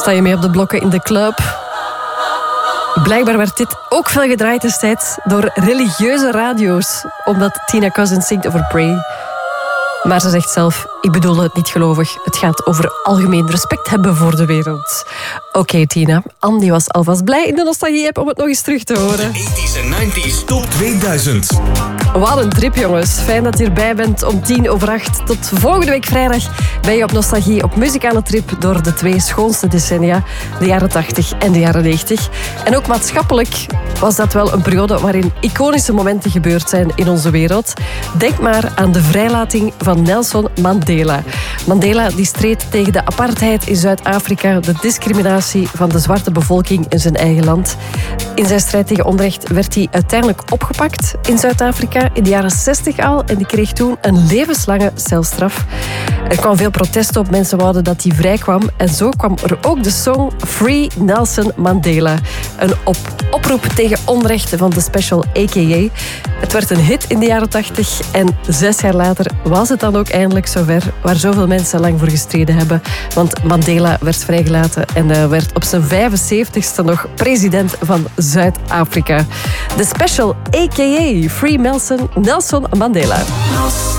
Sta je mee op de blokken in de club? Blijkbaar werd dit ook veel gedraaid destijds door religieuze radio's, omdat Tina Cousins zingt over pray. Maar ze zegt zelf, ik bedoelde het niet gelovig. Het gaat over algemeen respect hebben voor de wereld. Oké, Tina. Andy was alvast blij in de Nostalgie-app om het nog eens terug te horen. 80s en 90s Top 2000. Wat een trip, jongens. Fijn dat je erbij bent om 7:50. Tot volgende week vrijdag ben je op Nostalgie op muzikale trip door de 2 schoonste decennia, de jaren 80 en de jaren 90. En ook maatschappelijk was dat wel een periode waarin iconische momenten gebeurd zijn in onze wereld. Denk maar aan de vrijlating van Nelson Mandela. Mandela die streed tegen de apartheid in Zuid-Afrika, de discriminatie van de zwarte bevolking in zijn eigen land. In zijn strijd tegen onrecht werd hij uiteindelijk opgepakt in Zuid-Afrika in de jaren 60 al en die kreeg toen een levenslange celstraf. Er kwam veel protest op, mensen wouden dat hij vrij kwam en zo kwam er ook de song Free Nelson Mandela. Een oproep tegen onrecht van de Special A.K.A. Het werd een hit in de jaren 80 en 6 jaar later was het dan ook eindelijk zover waar zoveel mensen lang voor gestreden hebben. Want Mandela werd vrijgelaten en werd op zijn 75ste nog president van Zuid-Afrika. De Special A.K.A. Free Nelson Mandela.